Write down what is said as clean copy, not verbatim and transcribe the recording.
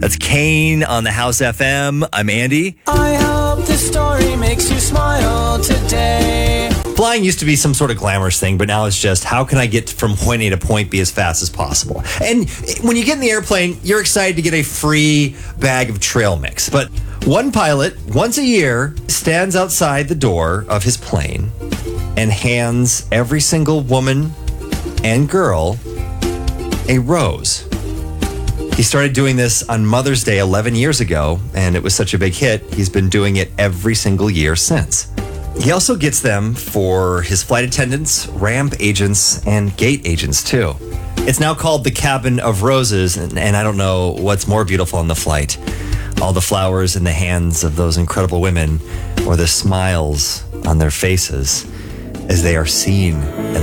That's Kane on the House FM. I'm Andy. I hope this story makes you smile today. Flying used to be some sort of glamorous thing, but now it's just how can I get from point A to point B as fast as possible? And when you get in the airplane, you're excited to get a free bag of trail mix. But one pilot, once a year, stands outside the door of his plane and hands every single woman and girl a rose. He started doing this on Mother's Day 11 years ago, and it was such a big hit, he's been doing it every single year since. He also gets them for his flight attendants, ramp agents, and gate agents, too. It's now called the Cabin of Roses, and I don't know what's more beautiful on the flight. All the flowers in the hands of those incredible women, or the smiles on their faces as they are seen in